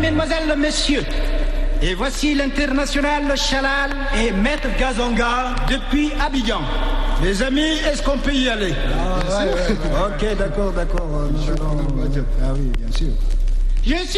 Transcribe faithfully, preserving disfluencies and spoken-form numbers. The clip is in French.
mesdemoiselles, messieurs. Et voici l'international Chalal et Maître Gazonga depuis Abidjan. Les amis, est-ce qu'on peut y aller? Ah, ouais, ouais, ouais. Ok, d'accord, d'accord. Ah oui, bien sûr. Je suis